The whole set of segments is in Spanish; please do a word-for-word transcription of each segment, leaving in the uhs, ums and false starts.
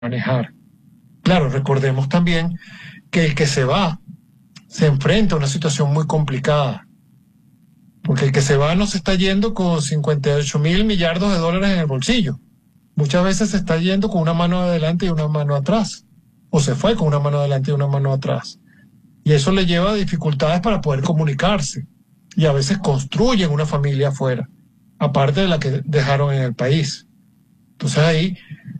manejar. Claro, recordemos también que el que se va se enfrenta a una situación muy complicada, porque el que se va no se está yendo con cincuenta y ocho mil millardos de dólares en el bolsillo. Muchas veces se está yendo con una mano adelante y una mano atrás, o se fue con una mano adelante y una mano atrás. Y eso le lleva a dificultades para poder comunicarse, y a veces construyen una familia afuera, aparte de la que dejaron en el país. Entonces ahí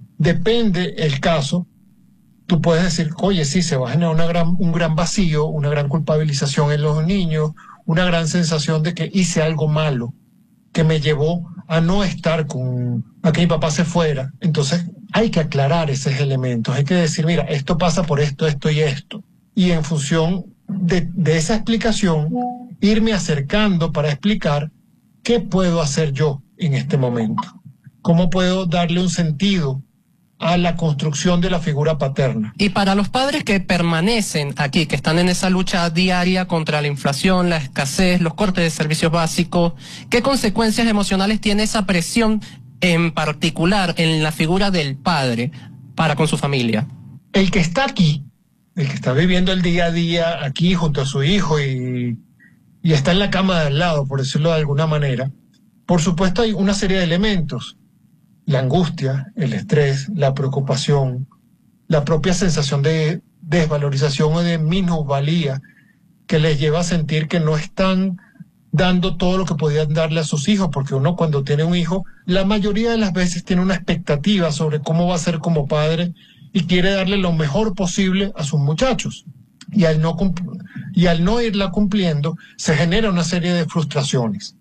depende el caso. Tú puedes decir, oye, sí, se va a generar una gran, un gran vacío, una gran culpabilización en los niños, una gran sensación de que hice algo malo, que me llevó a no estar con, a que mi papá se fuera. Entonces hay que aclarar esos elementos, hay que decir, mira, esto pasa por esto, esto y esto. Y en función de, de esa explicación, irme acercando para explicar qué puedo hacer yo en este momento. ¿Cómo puedo darle un sentido a la construcción de la figura paterna? Y para los padres que permanecen aquí, que están en esa lucha diaria contra la inflación, la escasez, los cortes de servicios básicos, ¿qué consecuencias emocionales tiene esa presión en particular en la figura del padre para con su familia? El que está aquí, el que está viviendo el día a día aquí junto a su hijo y, y está en la cama de al lado, por decirlo de alguna manera, por supuesto hay una serie de elementos. La angustia, el estrés, la preocupación, la propia sensación de desvalorización o de minusvalía que les lleva a sentir que no están dando todo lo que podían darle a sus hijos, porque uno cuando tiene un hijo, la mayoría de las veces tiene una expectativa sobre cómo va a ser como padre y quiere darle lo mejor posible a sus muchachos. Y al no, y al no irla cumpliendo, se genera una serie de frustraciones.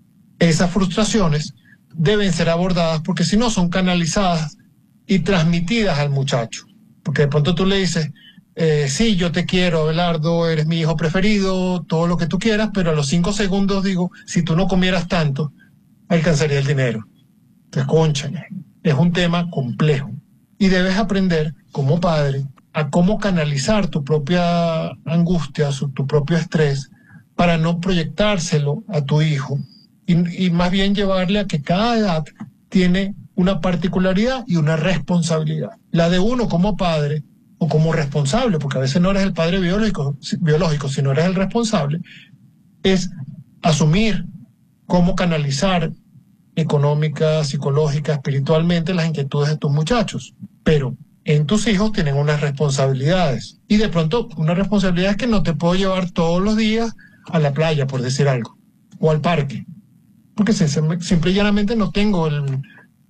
Esas frustraciones deben ser abordadas porque si no son canalizadas y transmitidas al muchacho. Porque de pronto tú le dices, eh, sí, yo te quiero, Abelardo, eres mi hijo preferido, todo lo que tú quieras, pero a los cinco segundos digo, si tú no comieras tanto, alcanzaría el dinero. Entonces, cónchale, es un tema complejo. Y debes aprender, como padre, a cómo canalizar tu propia angustia, su, tu propio estrés, para no proyectárselo a tu hijo. Y, y más bien llevarle a que cada edad tiene una particularidad y una responsabilidad. La de uno como padre o como responsable, porque a veces no eres el padre biológico, biológico sino eres el responsable, es asumir cómo canalizar económica, psicológica, espiritualmente las inquietudes de tus muchachos. Pero en tus hijos tienen unas responsabilidades. Y de pronto una responsabilidad es que no te puedo llevar todos los días a la playa, por decir algo, o al parque. Porque simple y llanamente no tengo el,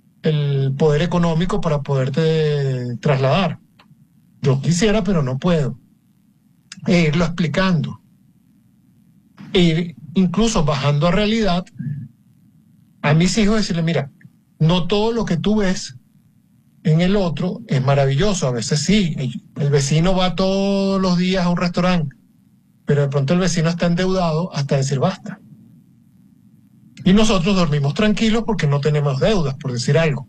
el poder económico para poderte trasladar. Yo quisiera, pero no puedo. E irlo explicando. E ir incluso bajando a realidad a mis hijos, decirle, mira, no todo lo que tú ves en el otro es maravilloso. A veces sí, el vecino va todos los días a un restaurante, pero de pronto el vecino está endeudado hasta decir basta. Y nosotros dormimos tranquilos porque no tenemos deudas, por decir algo.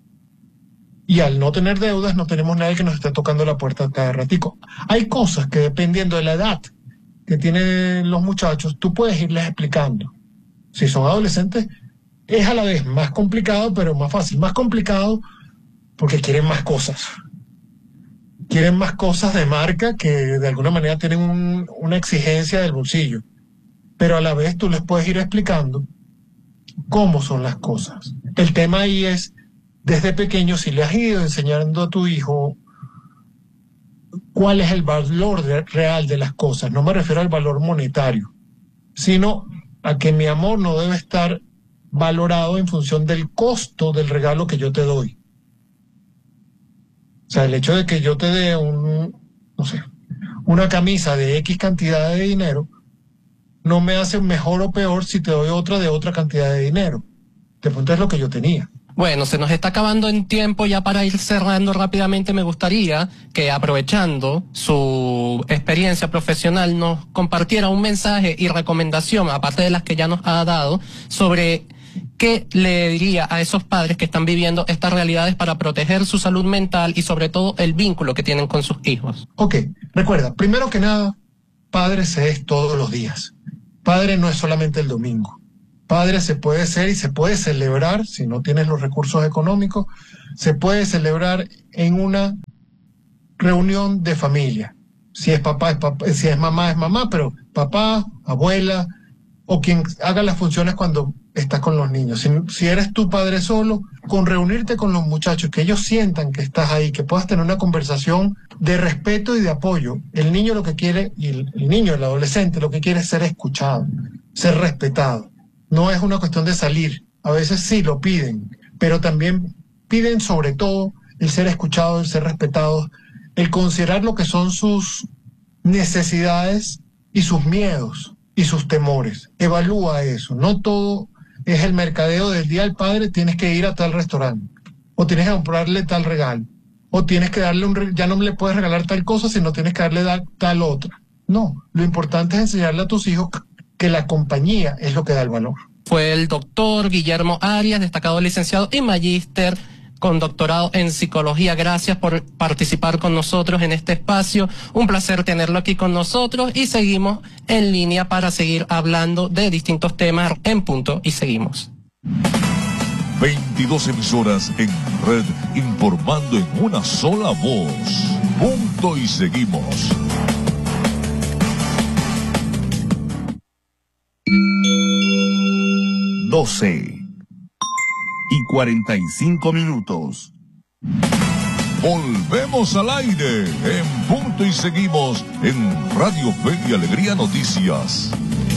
Y al no tener deudas, no tenemos nadie que nos esté tocando la puerta cada ratico. Hay cosas que dependiendo de la edad que tienen los muchachos, tú puedes irles explicando. Si son adolescentes, es a la vez más complicado, pero más fácil. Más complicado porque quieren más cosas. Quieren más cosas de marca que de alguna manera tienen un, una exigencia del bolsillo. Pero a la vez tú les puedes ir explicando cómo son las cosas. El tema ahí es, desde pequeño, si le has ido enseñando a tu hijo cuál es el valor de, real de las cosas, no me refiero al valor monetario, sino a que mi amor no debe estar valorado en función del costo del regalo que yo te doy. O sea, el hecho de que yo te dé un, no sé, una camisa de X cantidad de dinero, no me hace mejor o peor si te doy otra de otra cantidad de dinero. De pronto es lo que yo tenía. Bueno, se nos está acabando en tiempo. Ya para ir cerrando rápidamente, me gustaría que, aprovechando su experiencia profesional, nos compartiera un mensaje y recomendación, aparte de las que ya nos ha dado, sobre qué le diría a esos padres que están viviendo estas realidades para proteger su salud mental y sobre todo el vínculo que tienen con sus hijos. Ok, recuerda, primero que nada, padre se es todos los días. Padre no es solamente el domingo. Padre se puede ser y se puede celebrar, si no tienes los recursos económicos, se puede celebrar en una reunión de familia. Si es papá, es papá, si es mamá, es mamá, pero papá, abuela, o quien haga las funciones cuando estás con los niños. Si, si eres tu padre solo, con reunirte con los muchachos, que ellos sientan que estás ahí, que puedas tener una conversación de respeto y de apoyo. El niño lo que quiere, y el, el niño, el adolescente, lo que quiere es ser escuchado, ser respetado. No es una cuestión de salir. A veces sí lo piden, pero también piden sobre todo el ser escuchados, el ser respetados, el considerar lo que son sus necesidades y sus miedos y sus temores. Evalúa eso. No todo es el mercadeo del Día del Padre, tienes que ir a tal restaurante, o tienes que comprarle tal regalo, o tienes que darle un... Re... ya no le puedes regalar tal cosa, sino tienes que darle da... tal otra. No, lo importante es enseñarle a tus hijos que la compañía es lo que da el valor. Fue el doctor Guillermo Arias, destacado licenciado y magíster con doctorado en psicología. Gracias por participar con nosotros en este espacio. Un placer tenerlo aquí con nosotros y seguimos en línea para seguir hablando de distintos temas en Punto y Seguimos. veintidós emisoras en red informando en una sola voz. Punto y Seguimos. doce y cuarenta y cinco minutos. Volvemos al aire en Punto y Seguimos en Radio Fe y Alegría Noticias.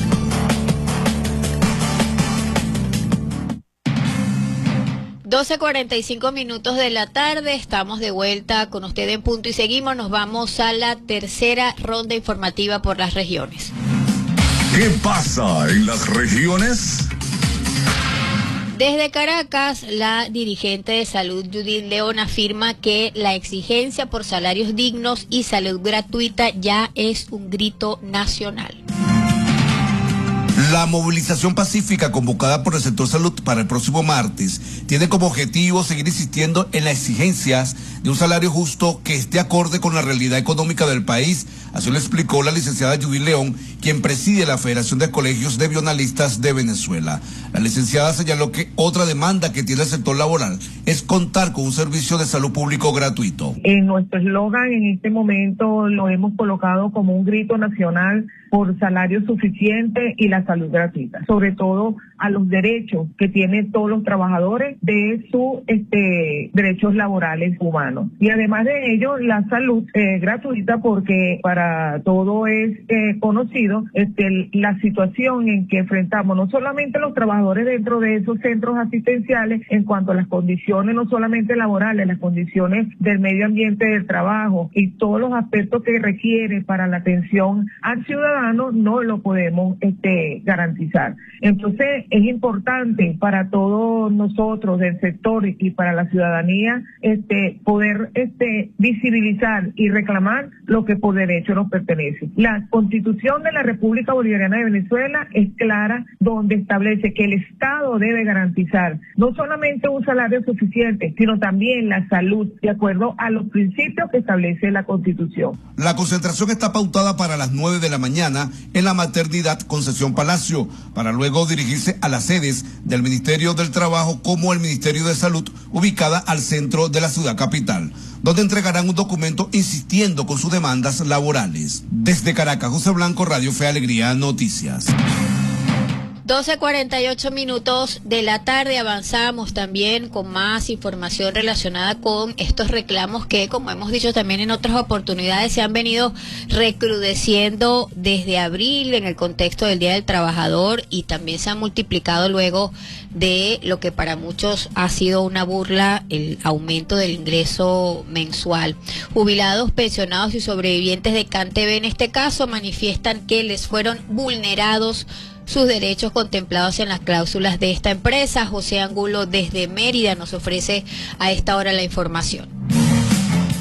doce cuarenta y cinco minutos de la tarde, estamos de vuelta con usted en Punto y Seguimos. Nos vamos a la tercera ronda informativa por las regiones. ¿Qué pasa en las regiones? Desde Caracas, la dirigente de salud Judith León afirma que la exigencia por salarios dignos y salud gratuita ya es un grito nacional. La movilización pacífica convocada por el sector salud para el próximo martes tiene como objetivo seguir insistiendo en las exigencias de un salario justo que esté acorde con la realidad económica del país. Así lo explicó la licenciada Judith León, quien preside la Federación de Colegios de Bioanalistas de Venezuela. La licenciada señaló que otra demanda que tiene el sector laboral es contar con un servicio de salud público gratuito. En nuestro eslogan en este momento lo hemos colocado como un grito nacional por salario suficiente y la salud gratuita, sobre todo a los derechos que tienen todos los trabajadores de sus este, derechos laborales humanos. Y además de ello, la salud eh, gratuita, porque para todo es eh, conocido este, la situación en que enfrentamos no solamente los trabajadores dentro de esos centros asistenciales en cuanto a las condiciones no solamente laborales, las condiciones del medio ambiente del trabajo y todos los aspectos que requiere para la atención al ciudadano, no lo podemos este, garantizar. Entonces es importante para todos nosotros del sector y para la ciudadanía este, poder este, visibilizar y reclamar lo que por derecho nos pertenece. La Constitución de la República Bolivariana de Venezuela es clara, donde establece que el Estado debe garantizar no solamente un salario suficiente, sino también la salud, de acuerdo a los principios que establece la Constitución. La concentración está pautada para las nueve de la mañana en la maternidad Concesión Palacio, para luego dirigirse a las sedes del Ministerio del Trabajo como el Ministerio de Salud, ubicada al centro de la ciudad capital, donde entregarán un documento insistiendo con sus demandas laborales. Desde Caracas, José Blanco, Radio Fe Alegría Noticias. doce cuarenta y ocho minutos de la tarde, avanzamos también con más información relacionada con estos reclamos que, como hemos dicho también en otras oportunidades, se han venido recrudeciendo desde abril en el contexto del Día del Trabajador y también se han multiplicado luego de lo que para muchos ha sido una burla, el aumento del ingreso mensual. Jubilados, pensionados y sobrevivientes de CanTV en este caso manifiestan que les fueron vulnerados sus derechos contemplados en las cláusulas de esta empresa. José Angulo desde Mérida nos ofrece a esta hora la información.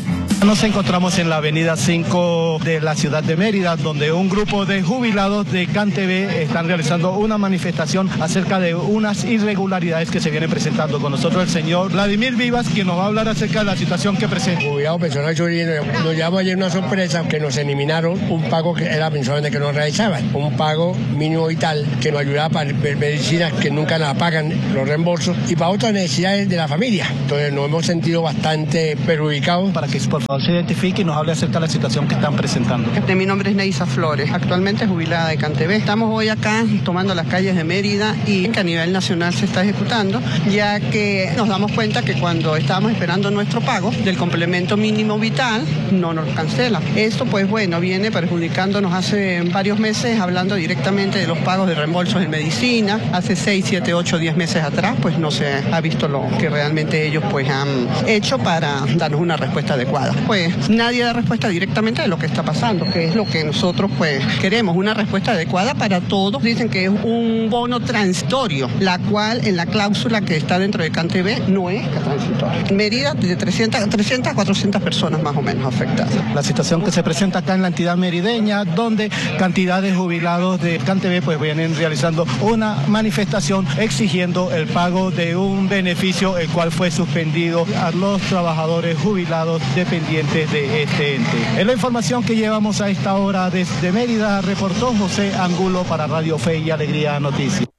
Nos encontramos en la avenida cinco de la ciudad de Mérida, donde un grupo de jubilados de CanTV están realizando una manifestación acerca de unas irregularidades que se vienen presentando. Con nosotros el señor Vladimir Vivas, quien nos va a hablar acerca de la situación que presenta. Jubilado personal jurídico, nos llamó ayer una sorpresa que nos eliminaron un pago que era mensualmente que nos realizaban, un pago mínimo vital que nos ayudaba para medicinas que nunca nos pagan los reembolsos y para otras necesidades de la familia. Entonces nos hemos sentido bastante perjudicados. Para que por favor se identifique y nos hable acerca de la situación que están presentando. Mi nombre es Neisa Flores, actualmente jubilada de CanTV. Estamos hoy acá tomando las calles de Mérida y que a nivel nacional se está ejecutando, ya que nos damos cuenta que cuando estábamos esperando nuestro pago del complemento mínimo vital, no nos cancela. Esto pues bueno, viene perjudicándonos hace varios meses, hablando directamente de los pagos de reembolsos en medicina. Hace seis, siete, ocho, diez meses atrás, pues no se ha visto lo que realmente ellos pues han hecho para darnos una respuesta adecuada. Pues nadie da respuesta directamente de lo que está pasando, que es lo que nosotros pues queremos, una respuesta adecuada para todos. Dicen que es un bono transitorio, la cual en la cláusula que está dentro de CanTV no es transitorio. Mérida de trescientas a cuatrocientas personas más o menos afectadas. La situación que se presenta acá en la entidad merideña, donde cantidad de jubilados de CanTV pues vienen realizando una manifestación exigiendo el pago de un beneficio el cual fue suspendido a los trabajadores jubilados dependientes de este ente. Es la información que llevamos a esta hora desde Mérida, reportó José Angulo para Radio Fe y Alegría Noticias.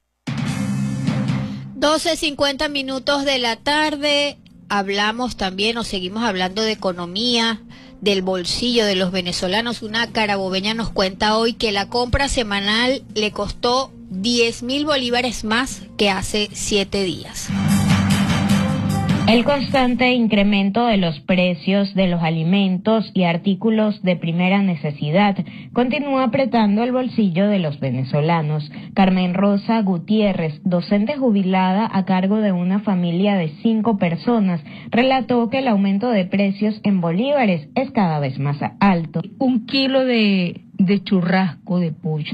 doce cincuenta minutos de la tarde, hablamos también o seguimos hablando de economía, del bolsillo de los venezolanos. Una carabobeña nos cuenta hoy que la compra semanal le costó diez mil bolívares más que hace siete días. El constante incremento de los precios de los alimentos y artículos de primera necesidad continúa apretando el bolsillo de los venezolanos. Carmen Rosa Gutiérrez, docente jubilada a cargo de una familia de cinco personas, relató que el aumento de precios en bolívares es cada vez más alto. Un kilo de, de churrasco de pollo,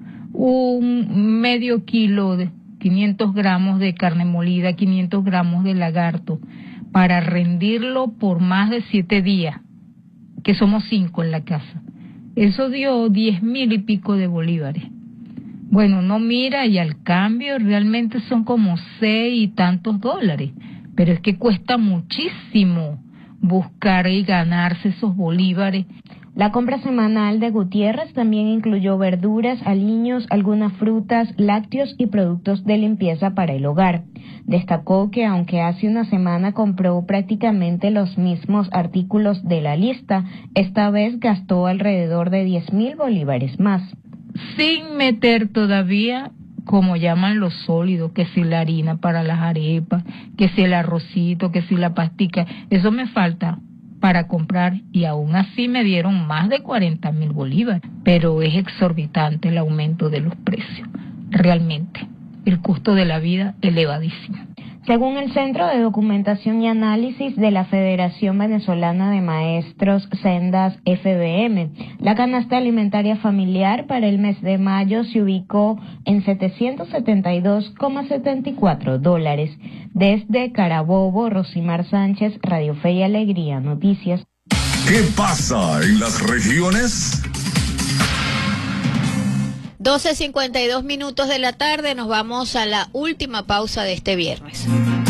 un medio kilo de quinientos gramos de carne molida, quinientos gramos de lagarto, para rendirlo por más de siete días, que somos cinco en la casa. Eso dio diez mil y pico de bolívares. Bueno, no mira, y al cambio realmente son como seis y tantos dólares, pero es que cuesta muchísimo buscar y ganarse esos bolívares. La compra semanal de Gutiérrez también incluyó verduras, aliños, algunas frutas, lácteos y productos de limpieza para el hogar. Destacó que aunque hace una semana compró prácticamente los mismos artículos de la lista, esta vez gastó alrededor de diez mil bolívares más. Sin meter todavía, como llaman los sólidos, que si la harina para las arepas, que si el arrocito, que si la pastica, eso me falta para comprar, y aún así me dieron más de cuarenta mil bolívares, pero es exorbitante el aumento de los precios, realmente, el costo de la vida elevadísimo. Según el Centro de Documentación y Análisis de la Federación Venezolana de Maestros, Sendas F B M, la canasta alimentaria familiar para el mes de mayo se ubicó en setecientos setenta y dos coma setenta y cuatro dólares. Desde Carabobo, Rosimar Sánchez, Radio Fe y Alegría Noticias. ¿Qué pasa en las regiones? doce cincuenta y dos minutos de la tarde, nos vamos a la última pausa de este viernes.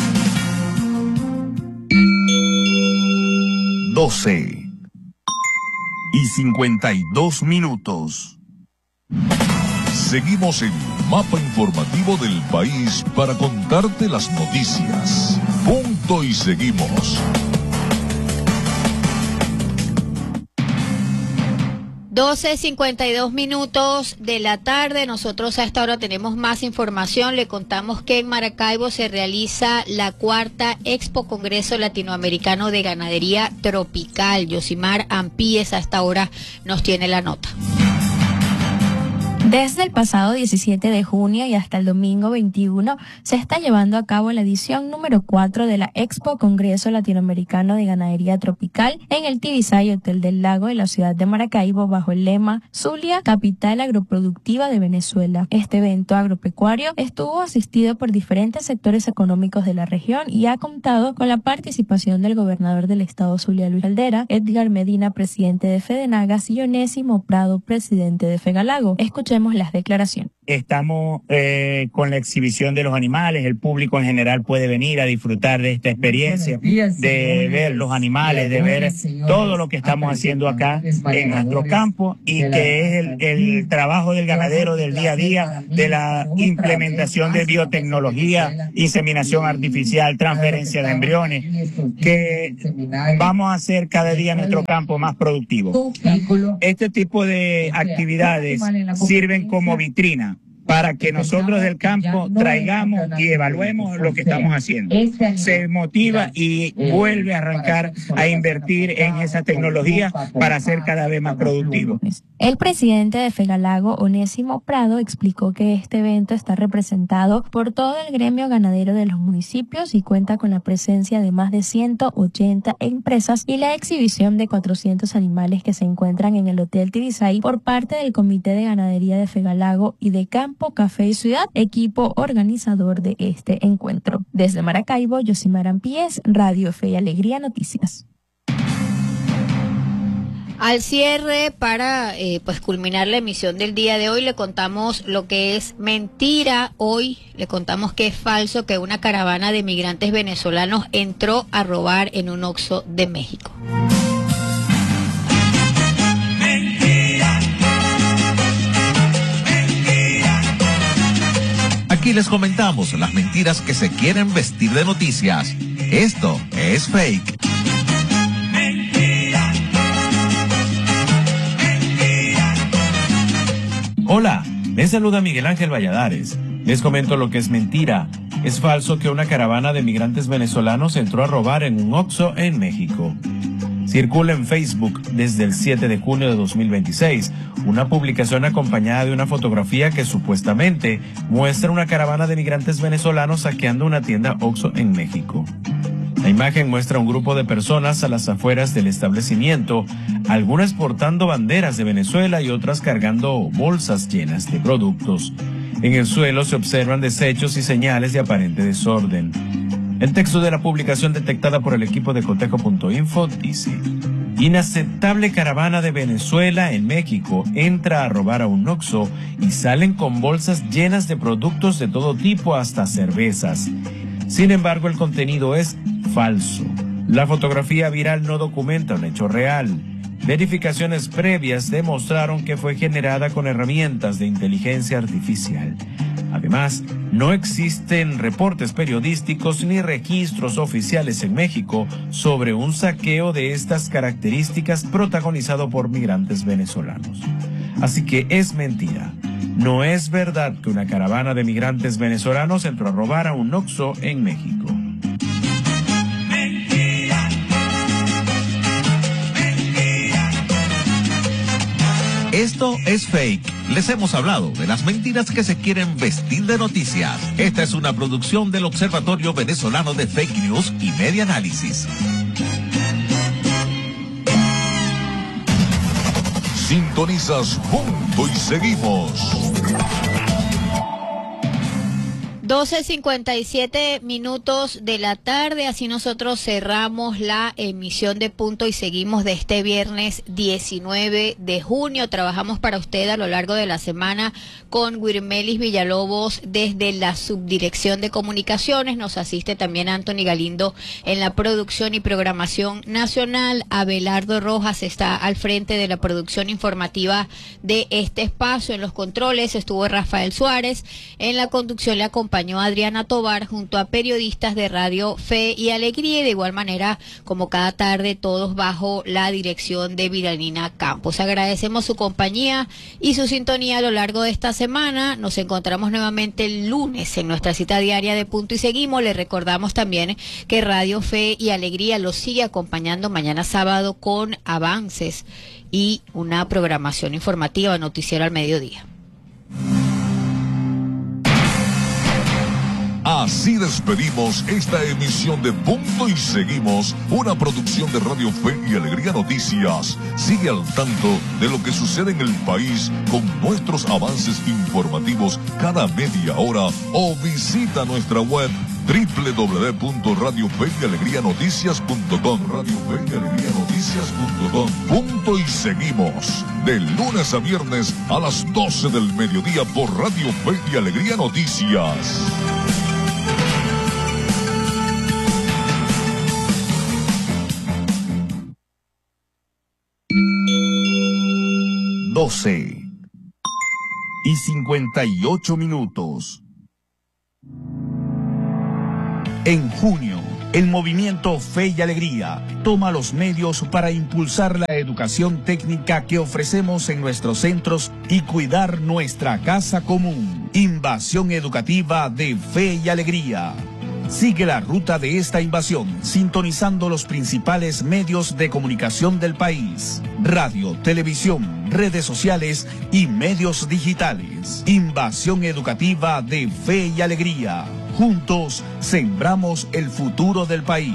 doce y cincuenta y dos minutos. Seguimos en Mapa Informativo del País para contarte las noticias. Punto y seguimos. doce cincuenta y dos minutos de la tarde, nosotros a esta hora tenemos más información. Le contamos que en Maracaibo se realiza la cuarta Expo Congreso Latinoamericano de Ganadería Tropical. Yosimar Ampíes a esta hora nos tiene la nota. Desde el pasado diecisiete de junio y hasta el domingo veintiuno se está llevando a cabo la edición número cuatro de la Expo Congreso Latinoamericano de Ganadería Tropical en el Tibisay Hotel del Lago de la ciudad de Maracaibo bajo el lema Zulia, capital agroproductiva de Venezuela. Este evento agropecuario estuvo asistido por diferentes sectores económicos de la región y ha contado con la participación del gobernador del estado Zulia, Luis Aldera, Edgar Medina, presidente de Fedenagas, y Onésimo Prado, presidente de Fegalago. Escuchemos las declaraciones. Estamos eh, con la exhibición de los animales, el público en general puede venir a disfrutar de esta experiencia, de ver los animales, de ver todo lo que estamos haciendo acá en nuestro campo y que es el, el trabajo del ganadero del día a día, de la implementación de biotecnología, inseminación artificial, transferencia de embriones, que vamos a hacer cada día nuestro campo más productivo. Este tipo de actividades sirven como vitrina para que nosotros del campo traigamos y evaluemos lo que estamos haciendo. Se motiva y vuelve a arrancar a invertir en esa tecnología para ser cada vez más productivo. El presidente de Fegalago, Onésimo Prado, explicó que este evento está representado por todo el gremio ganadero de los municipios y cuenta con la presencia de más de ciento ochenta empresas y la exhibición de cuatrocientos animales que se encuentran en el Hotel Tibisay por parte del Comité de Ganadería de Fegalago y de Campo, Café y Ciudad, equipo organizador de este encuentro. Desde Maracaibo, Yosimar Ampiés, Radio Fe y Alegría Noticias. Al cierre, para eh, pues culminar la emisión del día de hoy, le contamos lo que es mentira. Hoy le contamos que es falso que una caravana de migrantes venezolanos entró a robar en un Oxxo de México. Aquí les comentamos las mentiras que se quieren vestir de noticias. Esto es fake. Hola, les saluda Miguel Ángel Valladares. Les comento lo que es mentira. Es falso que una caravana de migrantes venezolanos entró a robar en un Oxxo en México. Circula en Facebook desde el siete de junio de dos mil veintiséis una publicación acompañada de una fotografía que supuestamente muestra una caravana de migrantes venezolanos saqueando una tienda Oxxo en México. La imagen muestra un grupo de personas a las afueras del establecimiento, algunas portando banderas de Venezuela y otras cargando bolsas llenas de productos. En el suelo se observan desechos y señales de aparente desorden. El texto de la publicación detectada por el equipo de cotejo punto info dice: inaceptable caravana de Venezuela en México entra a robar a un Oxxo y salen con bolsas llenas de productos de todo tipo hasta cervezas. Sin embargo, el contenido es falso. La fotografía viral no documenta un hecho real. Verificaciones previas demostraron que fue generada con herramientas de inteligencia artificial. Además, no existen reportes periodísticos ni registros oficiales en México sobre un saqueo de estas características protagonizado por migrantes venezolanos. Así que es mentira. No es verdad que una caravana de migrantes venezolanos entró a robar a un Oxxo en México. Esto es fake. Les hemos hablado de las mentiras que se quieren vestir de noticias. Esta es una producción del Observatorio Venezolano de Fake News y Media Análisis. Sintonizas Punto y Seguimos. doce cincuenta y siete minutos de la tarde, así nosotros cerramos la emisión de Punto y Seguimos de este viernes diecinueve de junio. Trabajamos para usted a lo largo de la semana con Wirmelis Villalobos desde la Subdirección de Comunicaciones. Nos asiste también Anthony Galindo en la producción y programación nacional. Abelardo Rojas está al frente de la producción informativa de este espacio. En los controles estuvo Rafael Suárez. En la conducción le acompañó Adriana Tobar junto a periodistas de Radio Fe y Alegría, y de igual manera, como cada tarde, todos bajo la dirección de Viranina Campos. Agradecemos su compañía y su sintonía a lo largo de esta semana. Nos encontramos nuevamente el lunes en nuestra cita diaria de Punto y Seguimos. Les recordamos también que Radio Fe y Alegría los sigue acompañando mañana sábado con avances y una programación informativa, noticiero al mediodía. Así despedimos esta emisión de Punto y Seguimos, una producción de Radio Fe y Alegría Noticias. Sigue al tanto de lo que sucede en el país con nuestros avances informativos cada media hora o visita nuestra web doble u doble u doble u punto radio fe y alegría noticias punto com. Radio Fe y Alegría Noticias punto com. Punto y Seguimos, de lunes a viernes a las doce del mediodía por Radio Fe y Alegría Noticias. doce y cincuenta y ocho minutos. En junio, el movimiento Fe y Alegría toma los medios para impulsar la educación técnica que ofrecemos en nuestros centros y cuidar nuestra casa común. Invasión educativa de Fe y Alegría. Sigue la ruta de esta invasión sintonizando los principales medios de comunicación del país: radio, televisión, redes sociales y medios digitales. Invasión educativa de Fe y Alegría. Juntos sembramos el futuro del país.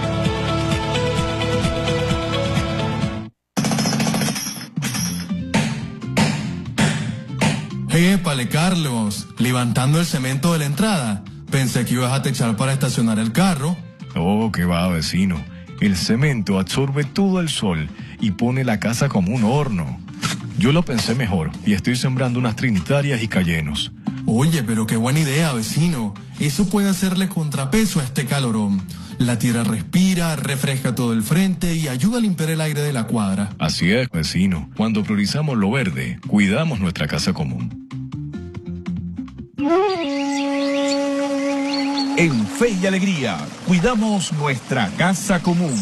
Épale, Carlos, levantando el cemento de la entrada. Pensé que ibas a techar para estacionar el carro. Oh, qué va, vecino. El cemento absorbe todo el sol y pone la casa como un horno. Yo lo pensé mejor y estoy sembrando unas trinitarias y cayenos. Oye, pero qué buena idea, vecino. Eso puede hacerle contrapeso a este calorón. La tierra respira, refresca todo el frente y ayuda a limpiar el aire de la cuadra. Así es, vecino. Cuando priorizamos lo verde, cuidamos nuestra casa común. En Fe y Alegría, cuidamos nuestra casa común.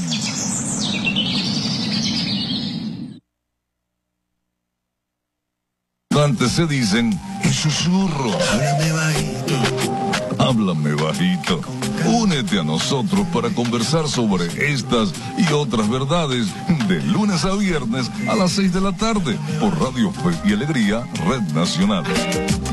Antes se dicen en susurro. Háblame bajito. Háblame bajito. Únete a nosotros para conversar sobre estas y otras verdades de lunes a viernes a las seis de la tarde por Radio Fe y Alegría, Red Nacional.